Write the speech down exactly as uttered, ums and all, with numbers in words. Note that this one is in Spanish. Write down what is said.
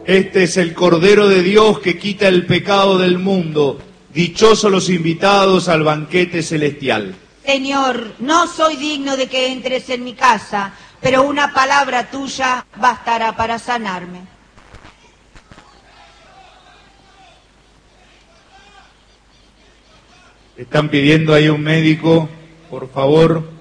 Este es el Cordero de Dios que quita el pecado del mundo. Dichosos los invitados al banquete celestial. Señor, no soy digno de que entres en mi casa, pero una palabra tuya bastará para sanarme. Están pidiendo ahí un médico, por favor.